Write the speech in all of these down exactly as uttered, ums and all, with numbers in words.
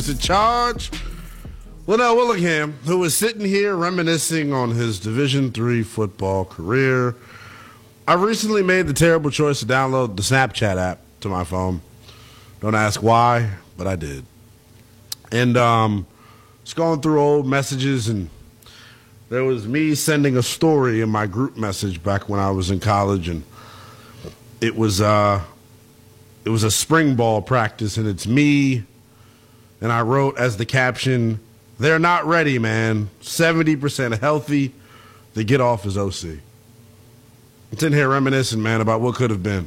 in charge. Linnell Willingham, who was sitting here reminiscing on his Division three football career. I recently made the terrible choice to download the Snapchat app to my phone. Don't ask why, but I did. And um, just going through old messages, and there was me sending a story in my group message back when I was in college, and it was uh, it was a spring ball practice, and it's me, and I wrote as the caption, "They're not ready, man. seventy percent healthy. They get off as O C." I'm sitting here reminiscing, man, about what could have been.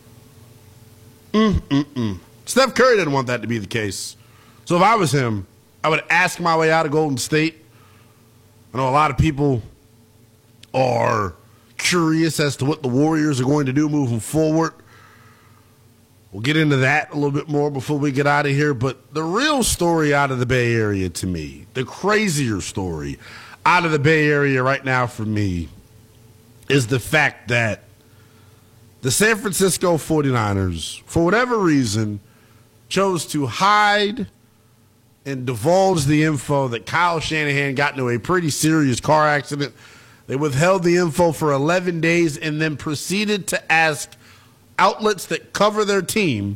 Mm-mm-mm. Steph Curry didn't want that to be the case. So if I was him, I would ask my way out of Golden State. I know a lot of people are curious as to what the Warriors are going to do moving forward. We'll get into that a little bit more before we get out of here. But the real story out of the Bay Area to me, the crazier story out of the Bay Area right now for me, is the fact that the San Francisco forty-niners, for whatever reason, chose to hide and divulge the info that Kyle Shanahan got into a pretty serious car accident. They withheld the info for eleven days and then proceeded to ask outlets that cover their team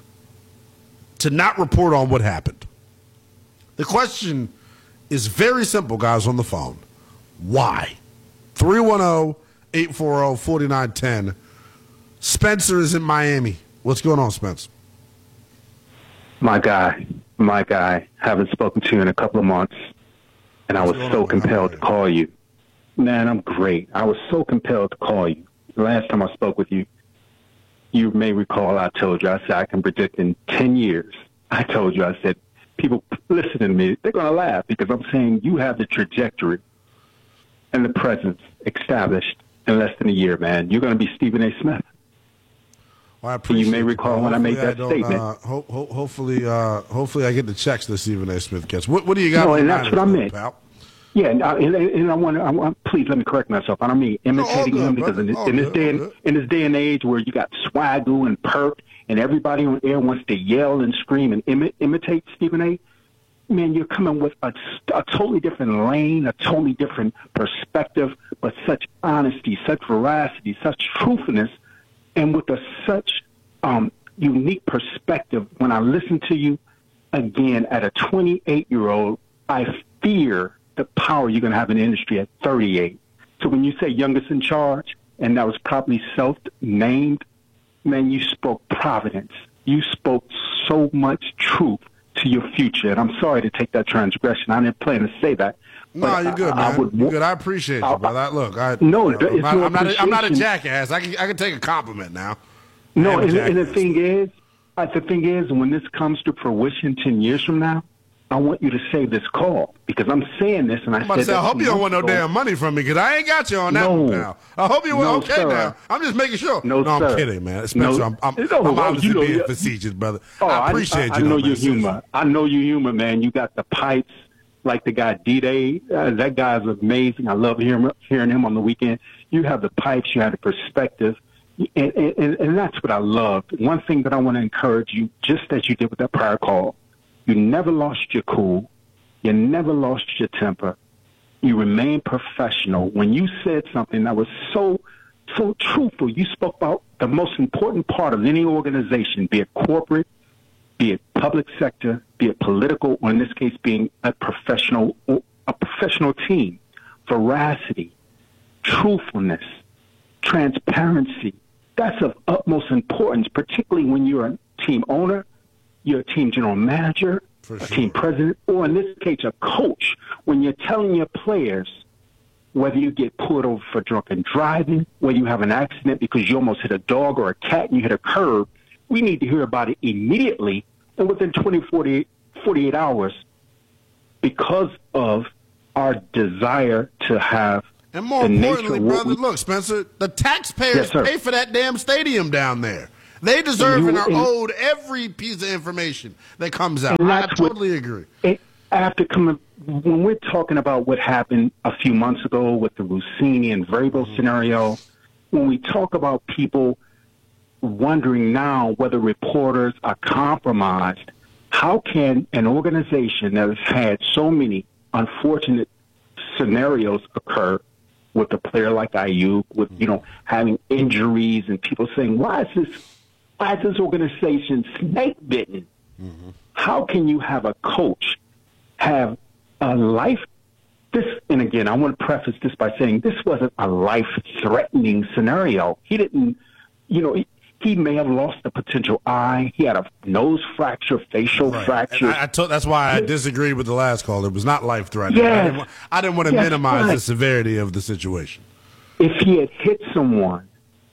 to not report on what happened. The question is very simple, guys, on the phone. Why? three one zero, eight four zero, four nine one zero. Spencer is in Miami. What's going on, Spence? My guy, my guy. Haven't spoken to you in a couple of months, and I was so compelled to call you. Man, I'm great. I was so compelled to call you. The last time I spoke with you, you may recall I told you, I said I can predict in ten years. I told you, I said, people listening to me, they're going to laugh because I'm saying you have the trajectory and the presence established in less than a year, man. You're going to be Stephen A. Smith. Well, I appreciate you may recall when I made that I statement. Uh, ho- ho- hopefully, uh, hopefully I get the checks that Stephen A. Smith gets. What, what do you got? No, and that's what I meant. Pal? Yeah, and I, and, and I want to. I want, please let me correct myself. I don't mean imitating no, good, him because in, in this day and, in this day and age where you got Swagoo and Perk and everybody on air wants to yell and scream and imi- imitate Stephen A. Man, you're coming with a, a totally different lane, a totally different perspective, but such honesty, such veracity, such truthfulness, and with a such um, unique perspective. When I listen to you again at a twenty-eight-year-old, I fear the power you're going to have in the industry at thirty-eight. So when you say youngest in charge, and that was probably self-named, man, you spoke providence. You spoke so much truth to your future. And I'm sorry to take that transgression. I didn't plan to say that. No, you're good, man. I would, you're good. I appreciate you, brother. I, look, I, no, you know, it's I'm, no I'm, not a, I'm not a jackass. I can, I can take a compliment now. No, and, and the thing is, uh, the thing is, when this comes to fruition ten years from now, I want you to save this call because I'm saying this, and I I'm about said to say, I hope you don't want no damn money from me because I ain't got you on that no, one, pal. I hope you were no, okay sir. now. I'm just making sure. No, no sir. I'm kidding, man. Spencer, no, I'm, I'm, no, I'm obviously you know, being yeah. facetious, brother. Oh, I appreciate I, I, you. I know though, your man. humor. I know your humor, man. You got the pipes like the guy D-Day. Uh, that guy's amazing. I love hearing, hearing him on the weekend. You have the pipes. You have the perspective. And, and, and that's what I loved. One thing that I want to encourage you, just as you did with that prior call, you never lost your cool. You never lost your temper. You remained professional. When you said something that was so, so truthful, you spoke about the most important part of any organization, be it corporate, be it public sector, be it political, or in this case being a professional, a professional team. Veracity, truthfulness, transparency. That's of utmost importance, particularly when you're a team owner, you're a team general manager, For a sure. team president, or in this case, a coach. When you're telling your players whether you get pulled over for drunken driving, whether you have an accident because you almost hit a dog or a cat and you hit a curb, we need to hear about it immediately and within twenty, forty, forty-eight hours because of our desire to have And more the importantly, nature of what brother, we- look, Spencer, the taxpayers Yes, sir. pay for that damn stadium down there. They deserve you- and are and- owed every piece of information that comes out. And I that's what- totally agree. It, after coming, when we're talking about what happened a few months ago with the Rossini and Vrabel Mm-hmm. scenario, when we talk about people wondering now whether reporters are compromised, How can an organization that has had so many unfortunate scenarios occur with a player like Ayuk, with, you know, having injuries and people saying, why is this, why is this organization snake bitten? Mm-hmm. How can you have a coach have a life, this, and again, I want to preface this by saying this wasn't a life-threatening scenario. He didn't, you know, he, he may have lost a potential eye. He had a nose fracture, facial right. fracture. I, I told, that's why I disagreed with the last caller. It was not life-threatening. Yes. I, didn't want, I didn't want to yes, minimize right. the severity of the situation. If he had hit someone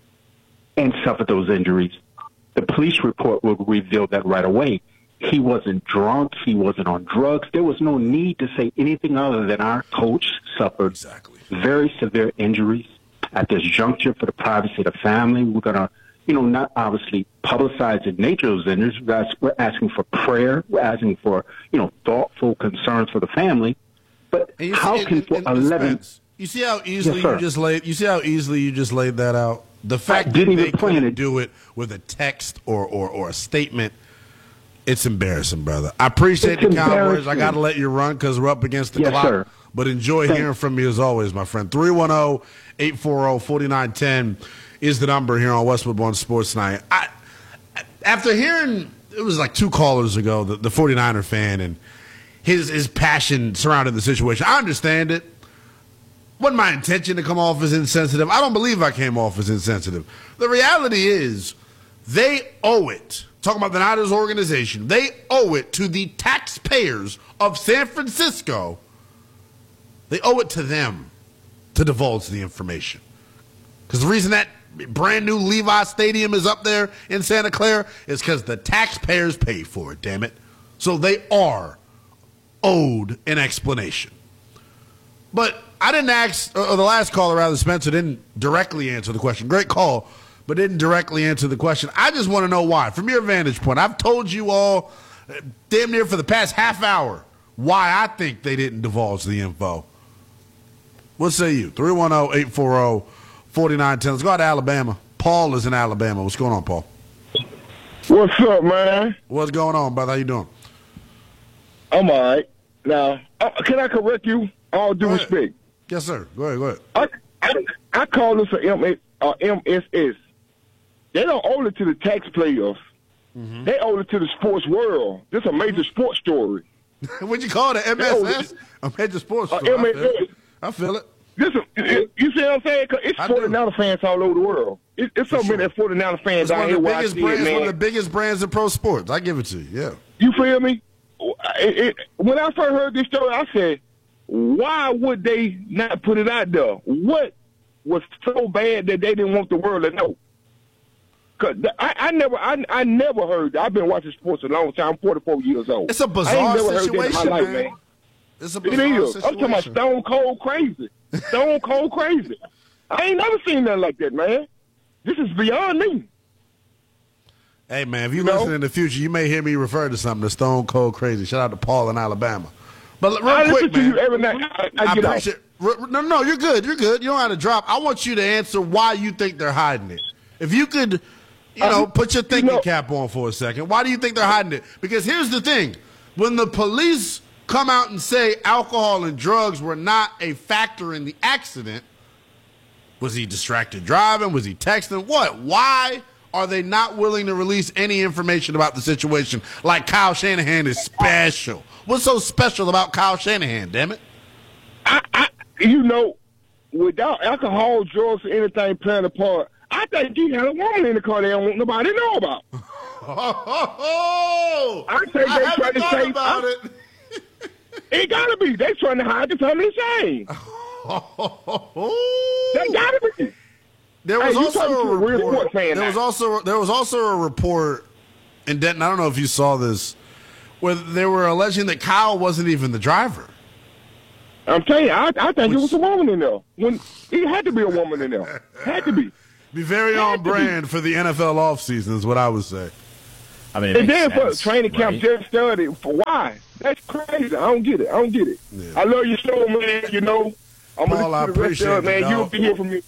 and suffered those injuries, the police report would reveal that right away. He wasn't drunk. He wasn't on drugs. There was no need to say anything other than our coach suffered exactly. very severe injuries. At this juncture, for the privacy of the family, we're going to, you know, not obviously publicize the nature of those injuries. We're asking for prayer. We're asking for, you know, thoughtful concerns for the family. But how see, can it, for it, eleven? You see how easily yes, you just laid. You see how easily you just laid that out. The fact I didn't that even they plan couldn't it. do it with a text or or, or a statement. It's embarrassing, brother. I appreciate It's the Cowboys. I embarrassing. got to let you run because we're up against the Yes, clock. sir. But enjoy Thank- hearing from you as always, my friend. three one zero, eight four zero, four nine one zero is the number here on Westwood One Sports Tonight. I, after hearing, it was like two callers ago, the, the 49er fan and his, his passion surrounding the situation. I understand it. Wasn't my intention to come off as insensitive. I don't believe I came off as insensitive. The reality is they owe it. Talking about the Niners organization, they owe it to the taxpayers of San Francisco. They owe it to them to divulge the information. Because the reason that brand new Levi Stadium is up there in Santa Clara is because the taxpayers paid for it, damn it. So they are owed an explanation. But I didn't ask, or the last caller, rather, Spencer, didn't directly answer the question. Great call, but didn't directly answer the question. I just want to know why. From your vantage point, I've told you all uh, damn near for the past half hour why I think they didn't divulge the info. What say you? three one zero, eight four zero, four nine one zero. Let's go out to Alabama. Paul is in Alabama. What's going on, Paul? What's up, man? What's going on, brother? How you doing? I'm all right. Now, uh, can I correct you? All due Go ahead. respect. Yes, sir. Go ahead, go ahead. I, I, I call this a M S, uh, M S S. They don't owe it to the taxpayers. Mm-hmm. They owe it to the sports world. This is a major sports story. What'd you call it? M S S? A major sports Uh, story. I M S feel S. it. I feel it. Listen, you see what I'm saying? 'Cause it's I do. 49er fans all over the world. It, it's so sure. many 49er fans It's out one of here the where I biggest see brands, it, one man. of the biggest brands in pro sports. I give it to you. Yeah. You feel me? It, it, when I first heard this story, I said, why would they not put it out there? What was so bad that they didn't want the world to know? Cause I, I never, I, I never heard. I've been watching sports a long time. I'm forty-four years old. It's a I bizarre ain't never situation, heard that in my life, man. man. It's a It bizarre is. situation. I'm talking about stone cold crazy. Stone cold crazy. I ain't never seen nothing like that, man. This is beyond me. Hey, man, if you, You know? listen in the future, you may hear me refer to something that's stone cold crazy. Shout out to Paul in Alabama. But real I quick, listen to man. you every night. I, I, I get out. appreciate. r- No, no, you're good. You're good. You don't have to drop. I want you to answer why you think they're hiding it. If you could, you know, Uh, put your thinking you know- cap on for a second. Why do you think they're hiding it? Because here's the thing: when the police come out and say alcohol and drugs were not a factor in the accident, was he distracted driving? Was he texting? What? Why are they not willing to release any information about the situation? Like Kyle Shanahan is special. What's so special about Kyle Shanahan? Damn it! I, I, you know, without alcohol, drugs, or anything playing a part, I think he had a woman in the car they don't want nobody to know about. Oh, I think they haven't try to thought say- about I- it. It gotta be. They trying to hide the family shame. They gotta be. There was Hey, you also talking a to a real report. sports fan There was now. also there was also a report in Denton. I don't know if you saw this, where they were alleging that Kyle wasn't even the driver. I'm telling you, I, I think Which- it was a woman in there. When it had to be a woman in there. Had to be. Be very on Had to be. brand for the N F L offseason is what I would say. I mean, it And makes then for sense, training camp, right? just study. For why? That's crazy. I don't get it. I don't get it. Yeah. I love your show, man. You know, I'm Paul, gonna I listen to the rest of it, appreciate it, man. You'll dog. be here from you.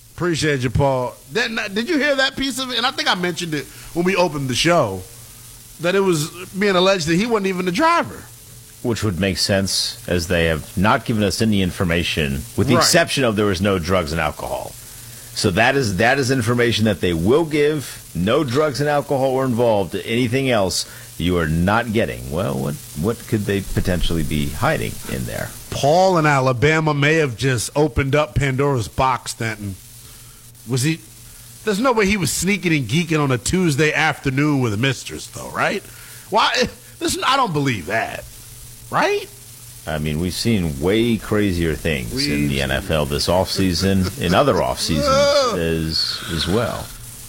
Appreciate you, Paul. That, did you hear that piece of it? And I think I mentioned it when we opened the show. that it was being alleged that he wasn't even the driver. Which would make sense, as they have not given us any information, with the Right. exception of there was no drugs and alcohol. So that is that is information that they will give. No drugs and alcohol were involved. Anything else you are not getting. Well, what what could they potentially be hiding in there? Paul in Alabama may have just opened up Pandora's box, Stanton. Was he? There's no way he was sneaking and geeking on a Tuesday afternoon with a mistress, though, right? Why? Listen, I don't believe that, right? I mean, we've seen way crazier things we've in the N F L this offseason, in other off seasons as, as well.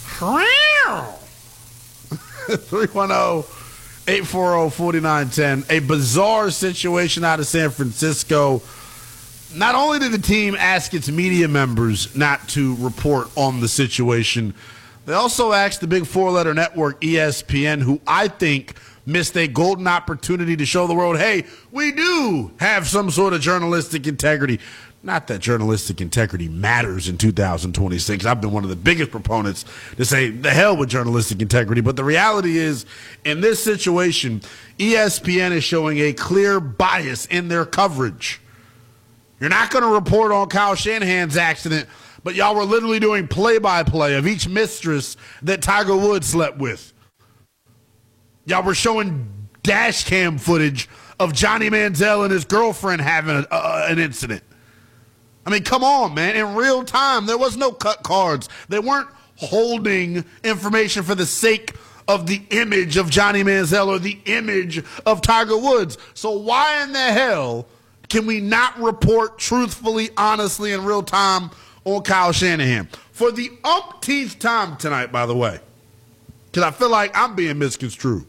three one zero, eight four zero, four nine one zero. A bizarre situation out of San Francisco. Not only did the team ask its media members not to report on the situation, they also asked the big four-letter network E S P N, who I think missed a golden opportunity to show the world, hey, we do have some sort of journalistic integrity. Not that journalistic integrity matters in two thousand twenty-six. I've been one of the biggest proponents to say the hell with journalistic integrity. But the reality is, in this situation, E S P N is showing a clear bias in their coverage. You're not going to report on Kyle Shanahan's accident, but y'all were literally doing play-by-play of each mistress that Tiger Woods slept with. Y'all were showing dash cam footage of Johnny Manziel and his girlfriend having a, uh, an incident. I mean, come on, man. In real time, there was no cut cards. They weren't holding information for the sake of the image of Johnny Manziel or the image of Tiger Woods. So why in the hell can we not report truthfully, honestly, in real time on Kyle Shanahan? For the umpteenth time tonight, by the way, because I feel like I'm being misconstrued.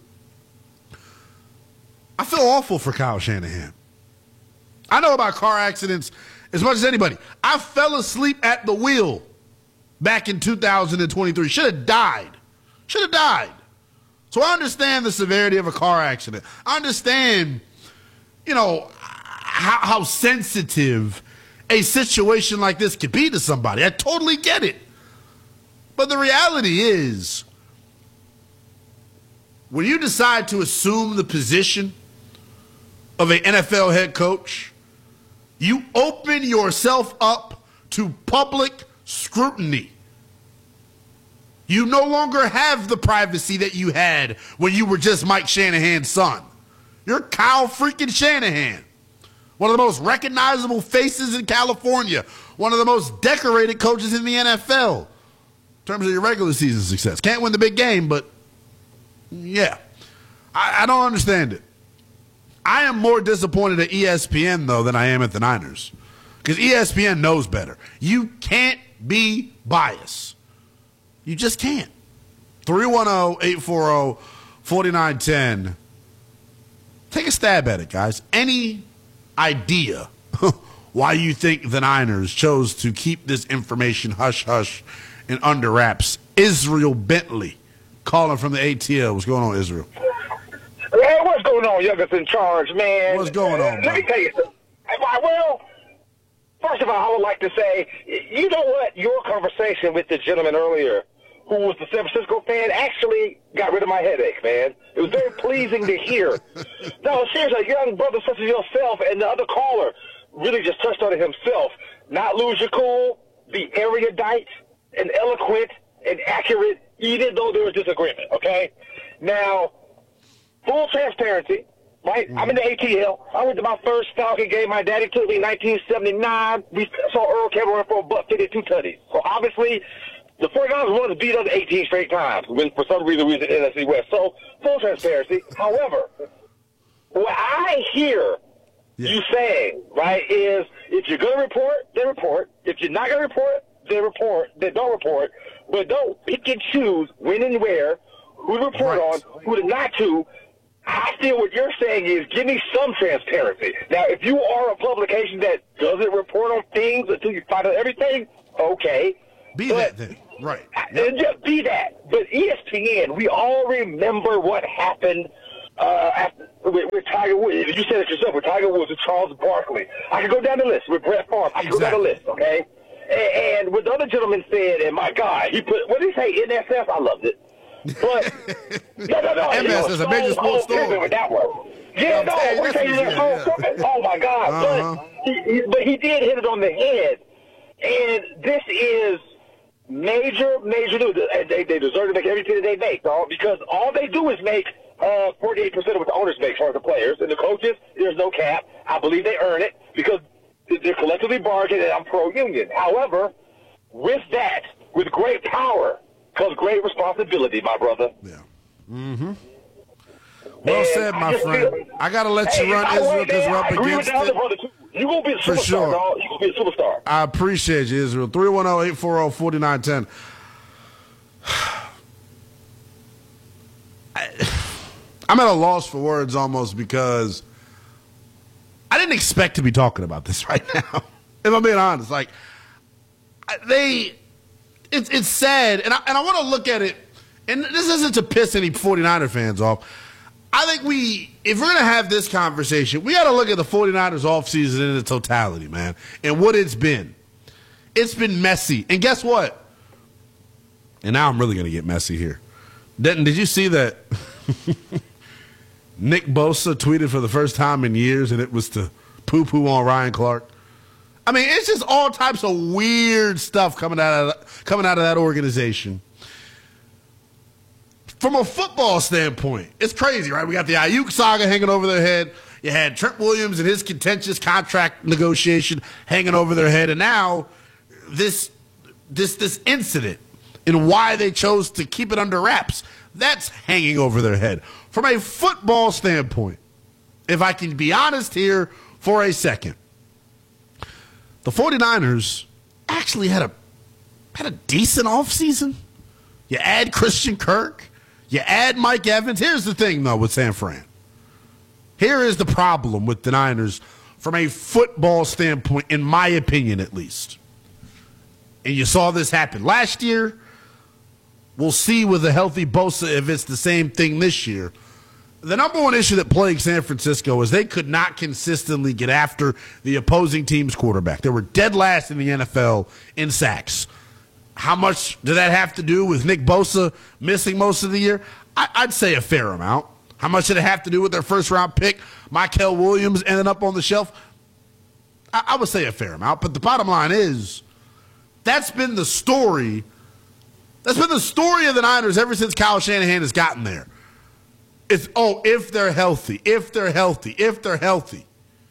I feel awful for Kyle Shanahan. I know about car accidents as much as anybody. I fell asleep at the wheel back in two thousand twenty-three. Should have died. Should have died. So I understand the severity of a car accident. I understand, you know, how, how sensitive a situation like this could be to somebody. I totally get it. But the reality is, when you decide to assume the position of an N F L head coach, you open yourself up to public scrutiny. You no longer have the privacy that you had when you were just Mike Shanahan's son. You're Kyle freaking Shanahan, one of the most recognizable faces in California, one of the most decorated coaches in the N F L in terms of your regular season success. Can't win the big game, but yeah, I, I don't understand it. I am more disappointed at E S P N, though, than I am at the Niners. Because E S P N knows better. You can't be biased. You just can't. three one zero, eight four zero, four nine one zero. Take a stab at it, guys. Any idea why you think the Niners chose to keep this information hush-hush and under wraps? Israel Bentley calling from the A T L. What's going on, Israel? Hey, what's going on, youngest in charge, man? What's going on, Let me tell you something. Well, first of all, I would like to say, you know what? Your conversation with the gentleman earlier, who was the San Francisco fan, actually got rid of my headache, man. It was very pleasing to hear. No, seriously, a young brother such as yourself and the other caller really just touched on it himself. Not lose your cool, be erudite and eloquent and accurate, even though there was disagreement, okay? Now, full transparency, right? Mm-hmm. I'm in the A T L. I went to my first Falcon game. My daddy took me in nineteen seventy-nine. We saw Earl Campbell run for a buck fifty-two tutties. So obviously, the 49ers wanted to beat us eighteen straight times when for some reason we was in the N F C West. So full transparency. However, what I hear yeah. you saying, right, is if you're going to report, then report. If you're not going to report, then report. Then don't report. But don't pick and choose when and where, who to report right. on, who to not to. I feel what you're saying is give me some transparency. Now, if you are a publication that doesn't report on things until you find out everything, okay. Be but, that then. Right. Yep. Just be that. But E S P N, we all remember what happened uh, after, with, with Tiger Woods. You said it yourself, with Tiger Woods, with Charles Barkley. I could go down the list with Brett Favre. I could exactly. go down the list, okay? And, and what the other gentleman said, and my God, he put, what did he say, N S F? I loved it. But no, no, no. M S is a major sports story. With that one. Yeah, I'm no, saying, we're this taking is- it yeah, so yeah. Oh my God! Uh-huh. But he, he, but he did hit it on the head, and this is major, major news. And They they deserve to make everything that they make, dog, because all they do is make uh, forty-eight percent of what the owners make for the players and the coaches. There's no cap. I believe they earn it because they're collectively bargained, and I'm pro-union. However, with that, with great power comes great responsibility, my brother. Yeah. Mm-hmm. Well And said, I my just friend. feel- I got to let Hey, you run by the way, Israel because man, we're I up agree with against the other it. brother, too. You're going to be a For superstar, sure. dog. You're going to be a superstar. I appreciate you, Israel. three one zero, eight four zero, four nine one zero. I'm at a loss for words almost because I didn't expect to be talking about this right now. If I'm being honest, like I- they, it's it's sad, and I and I want to look at it. And this isn't to piss any 49er fans off. I think we, if we're going to have this conversation, we got to look at the 49ers offseason in its totality, man, and what it's been. It's been messy. And guess what? And now I'm really going to get messy here. Denton, did you see that Nick Bosa tweeted for the first time in years, and it was to poo-poo on Ryan Clark? I mean, it's just all types of weird stuff coming out of coming out of that organization. From a football standpoint, it's crazy, right? We got the Ayuk saga hanging over their head. You had Trent Williams and his contentious contract negotiation hanging over their head, and now this this this incident and why they chose to keep it under wraps, that's hanging over their head. From a football standpoint, if I can be honest here for a second, the 49ers actually had a had a decent offseason. You add Christian Kirk. You add Mike Evans. Here's the thing, though, with San Fran. Here is the problem with the Niners from a football standpoint, in my opinion, at least. And you saw this happen last year. We'll see with a healthy Bosa if it's the same thing this year. The number one issue that plagued San Francisco is they could not consistently get after the opposing team's quarterback. They were dead last in the N F L in sacks. How much did that have to do with Nick Bosa missing most of the year? I, I'd say a fair amount. How much did it have to do with their first-round pick, Mykal Williams, ending up on the shelf? I, I would say a fair amount. But the bottom line is, that's been the story. That's been the story of the Niners ever since Kyle Shanahan has gotten there. It's, oh, if they're healthy, if they're healthy, if they're healthy.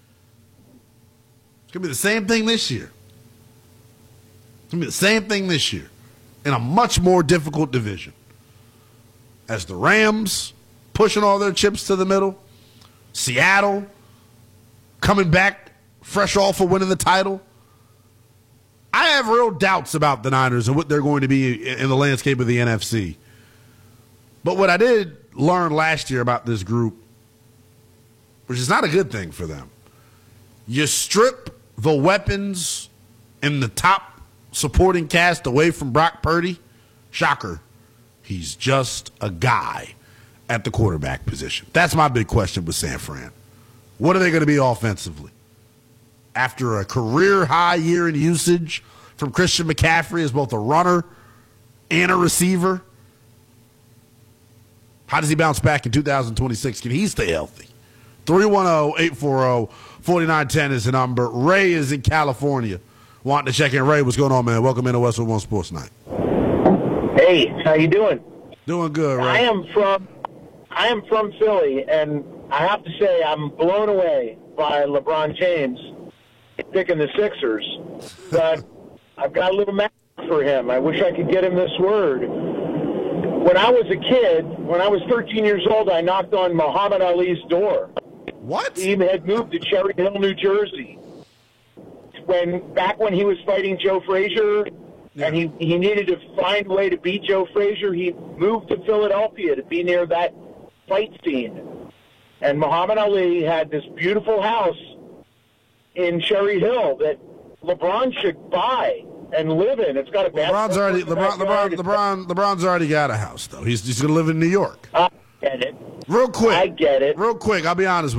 It's going to be the same thing this year. It's going to be the same thing this year in a much more difficult division. As the Rams pushing all their chips to the middle, Seattle coming back fresh off of winning the title. I have real doubts about the Niners and what they're going to be in the landscape of the N F C. But what I did learn last year about this group, which is not a good thing for them, you strip the weapons in the top supporting cast away from Brock Purdy, shocker, he's just a guy at the quarterback position. That's my big question with San Fran. What are they going to be offensively? After a career-high year in usage from Christian McCaffrey as both a runner and a receiver, how does he bounce back in two thousand twenty-six? Can he stay healthy? three one zero, eight four zero, four nine one zero is the number. Ray is in California. Wanting to check in. Ray, what's going on, man? Welcome into Westwood One Sports Night. Hey, how you doing? Doing good, Ray. I am from I am from Philly, and I have to say I'm blown away by LeBron James picking the Sixers. But I've got a little message for him. I wish I could get him this word. When I was a kid, when I was thirteen years old, I knocked on Muhammad Ali's door. What? He had moved to Cherry Hill, New Jersey. When back when he was fighting Joe Frazier, Yeah. and he, he needed to find a way to beat Joe Frazier, he moved to Philadelphia to be near that fight scene. And Muhammad Ali had this beautiful house in Cherry Hill that LeBron should buy and live in. It's got a LeBron's basketball already court in LeBron the LeBron backyard. LeBron LeBron's already got a house though. He's he's going to live in New York. I get it. Real quick. I get it. Real quick, I'll be honest with you.